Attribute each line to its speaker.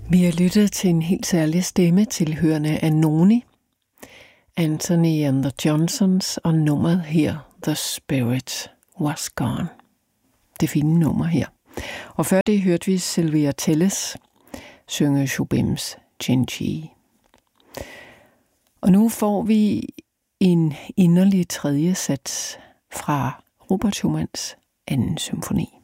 Speaker 1: Vi har lyttet til en helt særlig stemme tilhørende af Noni, Anthony and the Johnsons og nummeret her, The Spirit Was Gone. Det fine nummer her. Og før det hørte vi Sylvia Telles synge Shubims Chinchi. Og nu får vi en inderlig tredje sats fra Robert Schumanns anden symfoni.